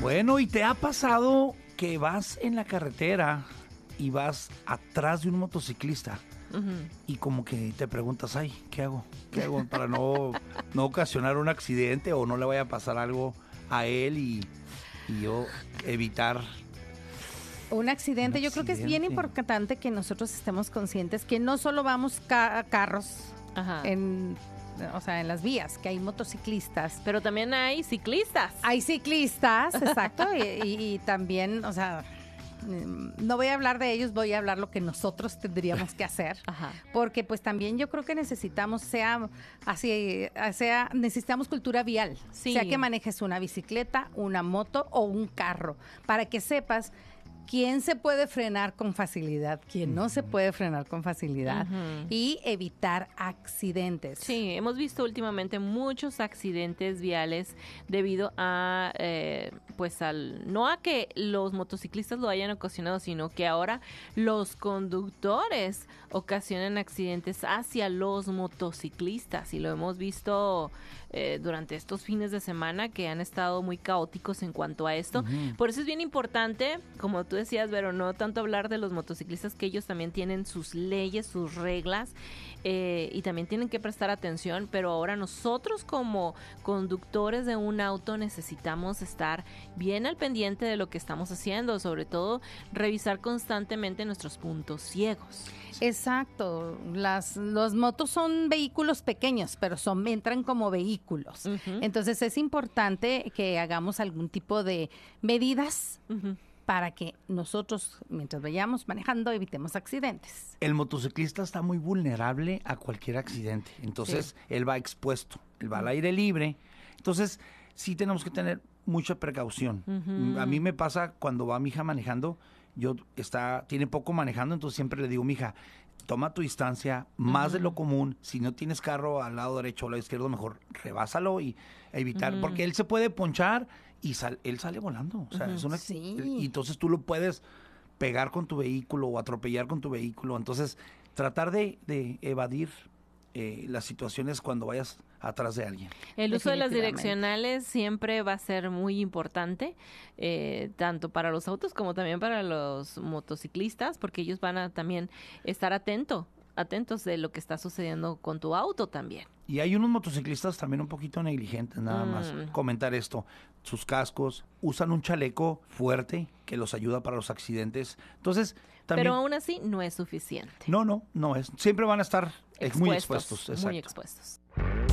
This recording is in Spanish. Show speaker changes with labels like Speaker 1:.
Speaker 1: Bueno, ¿y te ha pasado que vas en la carretera y vas atrás de un motociclista y como que te preguntas, ay, ¿qué hago? ¿Qué hago para no ocasionar un accidente o no le vaya a pasar algo a él y yo evitar
Speaker 2: un accidente? Yo creo que es bien importante que nosotros estemos conscientes que no solo vamos carros en las vías, que hay motociclistas.
Speaker 3: Pero también hay ciclistas.
Speaker 2: Hay ciclistas, exacto, y también, o sea, no voy a hablar de ellos, voy a hablar lo que nosotros tendríamos que hacer. Porque pues también yo creo que necesitamos, necesitamos cultura vial.
Speaker 3: Sí.
Speaker 2: Sea que manejes una bicicleta, una moto o un carro, para que sepas quién se puede frenar con facilidad, quién no se puede frenar con facilidad y evitar accidentes.
Speaker 3: Sí, hemos visto últimamente muchos accidentes viales debido a, no a que los motociclistas lo hayan ocasionado, sino que ahora los conductores ocasionan accidentes hacia los motociclistas y lo hemos visto durante estos fines de semana que han estado muy caóticos en cuanto a esto. Por eso es bien importante, como tú decías, Vero, no tanto hablar de los motociclistas, que ellos también tienen sus leyes, sus reglas y también tienen que prestar atención, pero ahora nosotros como conductores de un auto necesitamos estar bien al pendiente de lo que estamos haciendo, sobre todo revisar constantemente nuestros puntos ciegos.
Speaker 2: Exacto, los motos son vehículos pequeños, pero entran como vehículos. Entonces es importante que hagamos algún tipo de medidas para que nosotros, mientras vayamos manejando, evitemos accidentes.
Speaker 1: El motociclista está muy vulnerable a cualquier accidente, entonces él va expuesto, él va al aire libre, entonces sí tenemos que tener mucha precaución. A mí me pasa cuando va mi hija manejando, tiene poco manejando, entonces siempre le digo, mija, toma tu distancia más de lo común. Si no tienes carro al lado derecho o al lado izquierdo, mejor rebásalo y evitar, porque él se puede ponchar y él sale volando. O sea, y entonces tú lo puedes pegar con tu vehículo o atropellar con tu vehículo. Entonces, tratar de evadir las situaciones cuando vayas atrás de alguien.
Speaker 3: El uso de las direccionales siempre va a ser muy importante, tanto para los autos como también para los motociclistas, porque ellos van a también estar atentos de lo que está sucediendo con tu auto también.
Speaker 1: Y hay unos motociclistas también un poquito negligentes, nada más comentar esto. Sus cascos, usan un chaleco fuerte que los ayuda para los accidentes. Entonces, también,
Speaker 3: pero aún así no es suficiente.
Speaker 1: No es. Siempre van a estar muy expuestos.
Speaker 3: Muy expuestos.